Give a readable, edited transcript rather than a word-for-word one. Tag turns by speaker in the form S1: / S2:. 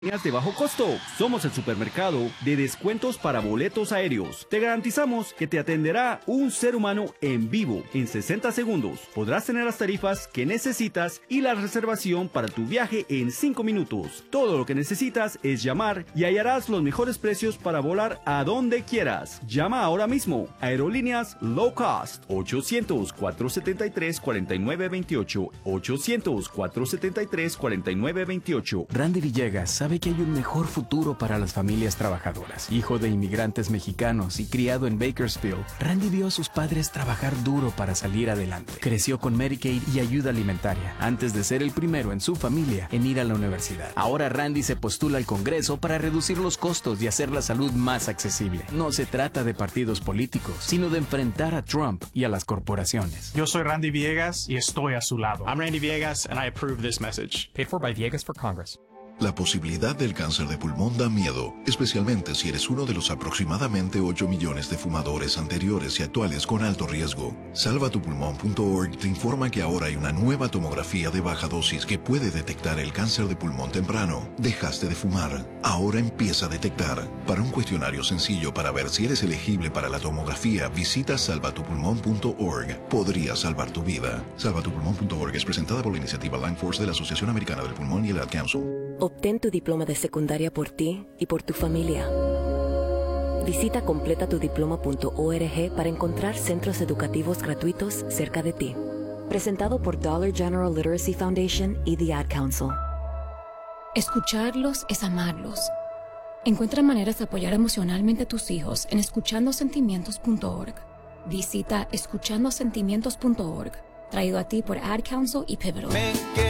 S1: De bajo costo. Somos el supermercado de descuentos para boletos aéreos. Te garantizamos que te atenderá un ser humano en vivo en 60 segundos. Podrás tener las tarifas que necesitas y la reservación para tu viaje en 5 minutos. Todo lo que necesitas es llamar y hallarás los mejores precios para volar a donde quieras. Llama ahora mismo. Aerolíneas Low Cost. 800-473-4928. 800-473-4928.
S2: Randy Villegas sabe que hay un mejor futuro para las familias trabajadoras. Hijo de inmigrantes mexicanos y criado en Bakersfield, Randy vio a sus padres trabajar duro para salir adelante. Creció con Medicaid y ayuda alimentaria, antes de ser el primero en su familia en ir a la universidad. Ahora Randy se postula al Congreso para reducir los costos y hacer la salud más accesible. No se trata de partidos políticos, sino de enfrentar a Trump y a las corporaciones.
S3: Yo soy Randy Villegas y estoy a su lado.
S4: I'm Randy Villegas and I approve this message.
S5: Paid for by Villegas for Congress.
S6: La posibilidad del cáncer de pulmón da miedo, especialmente si eres uno de los aproximadamente 8 millones de fumadores anteriores y actuales con alto riesgo. Salvatupulmón.org te informa que ahora hay una nueva tomografía de baja dosis que puede detectar el cáncer de pulmón temprano. Dejaste de fumar, ahora empieza a detectar. Para un cuestionario sencillo para ver si eres elegible para la tomografía, visita salvatupulmón.org. Podría salvar tu vida. Salvatupulmón.org es presentada por la iniciativa Lung Force de la Asociación Americana del Pulmón y el Ad Council.
S7: Obtén tu diploma de secundaria por ti y por tu familia. Visita completatudiploma.org para encontrar centros educativos gratuitos cerca de ti. Presentado por Dollar General Literacy Foundation y The Ad Council.
S8: Escucharlos es amarlos. Encuentra maneras de apoyar emocionalmente a tus hijos en escuchandosentimientos.org. Visita escuchandosentimientos.org. Traído a ti por Ad Council y Pivotal.